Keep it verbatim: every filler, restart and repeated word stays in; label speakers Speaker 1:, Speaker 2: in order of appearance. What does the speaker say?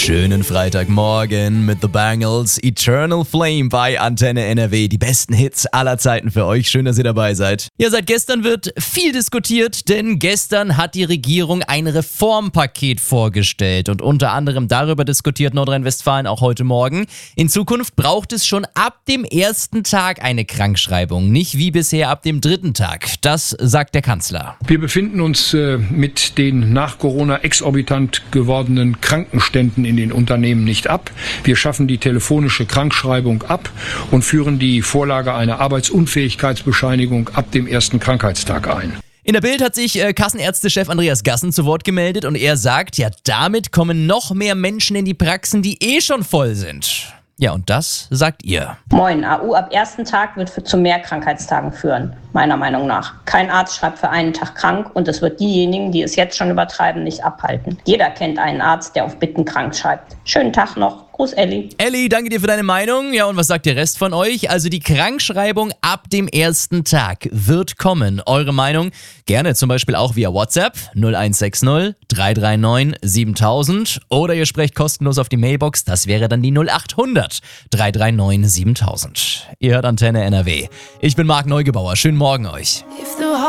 Speaker 1: Schönen Freitagmorgen mit The Bangles, Eternal Flame bei Antenne N R W. Die besten Hits aller Zeiten für euch. Schön, dass ihr dabei seid. Ja, seit gestern wird viel diskutiert, denn gestern hat die Regierung ein Reformpaket vorgestellt und unter anderem darüber diskutiert Nordrhein-Westfalen auch heute Morgen. In Zukunft braucht es schon ab dem ersten Tag eine Krankschreibung, nicht wie bisher ab dem dritten Tag. Das sagt der Kanzler.
Speaker 2: Wir befinden uns äh, mit den nach Corona exorbitant gewordenen Krankenständen in den Unternehmen nicht ab. Wir schaffen die telefonische Krankschreibung ab und führen die Vorlage einer Arbeitsunfähigkeitsbescheinigung ab dem ersten Krankheitstag ein.
Speaker 1: In der Bild hat sich äh, Kassenärztechef Andreas Gassen zu Wort gemeldet und er sagt, ja, damit kommen noch mehr Menschen in die Praxen, die eh schon voll sind. Ja, und das sagt ihr.
Speaker 3: Moin, A U ab ersten Tag wird für, zu mehr Krankheitstagen führen, meiner Meinung nach. Kein Arzt schreibt für einen Tag krank und es wird diejenigen, die es jetzt schon übertreiben, nicht abhalten. Jeder kennt einen Arzt, der auf Bitten krank schreibt. Schönen Tag noch. Gruß, Elli.
Speaker 1: Elli, danke dir für deine Meinung. Ja, und was sagt der Rest von euch? Also die Krankschreibung ab dem ersten Tag wird kommen. Eure Meinung gerne zum Beispiel auch via WhatsApp null eins sechs null drei drei neun siebentausend oder ihr sprecht kostenlos auf die Mailbox. Das wäre dann die null acht hundert drei drei neun siebentausend. Ihr hört Antenne N R W. Ich bin Marc Neugebauer. Schönen Morgen euch.